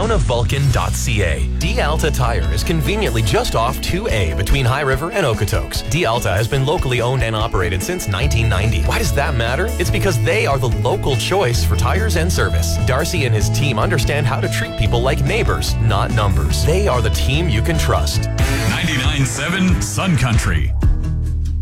KronaVulcan.ca. D-Alta Tire is conveniently just off 2A between High River and Okotoks. D-Alta has been locally owned and operated since 1990. Why does that matter? It's because they are the local choice for tires and service. Darcy and his team understand how to treat people like neighbors, not numbers. They are the team you can trust. 99.7 Sun Country.